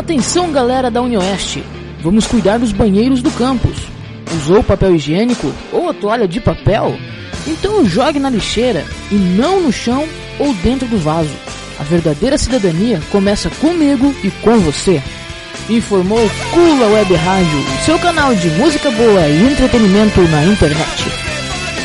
Atenção, galera da UniOeste, vamos cuidar dos banheiros do campus. Usou papel higiênico ou a toalha de papel? Então jogue na lixeira e não no chão ou dentro do vaso. A verdadeira cidadania começa comigo e com você. Informou Kula Web Rádio, seu canal de música boa e entretenimento na internet.